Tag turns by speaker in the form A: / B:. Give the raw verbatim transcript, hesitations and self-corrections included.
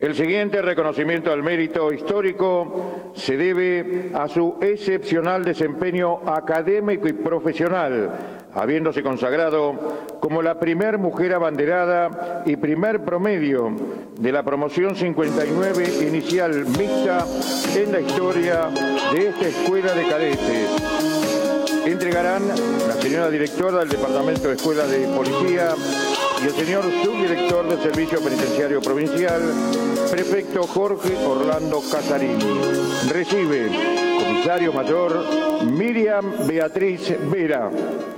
A: El siguiente reconocimiento al mérito histórico se debe a su excepcional desempeño académico y profesional, habiéndose consagrado como la primer mujer abanderada y primer promedio de la promoción cincuenta y nueve inicial mixta en la historia de esta escuela de cadetes. Entregarán la señora directora del Departamento de Escuela de Policía y el señor subdirector del Servicio Penitenciario Provincial, prefecto Jorge Orlando Casarini. Recibe, comisario mayor Miriam Beatriz Vera.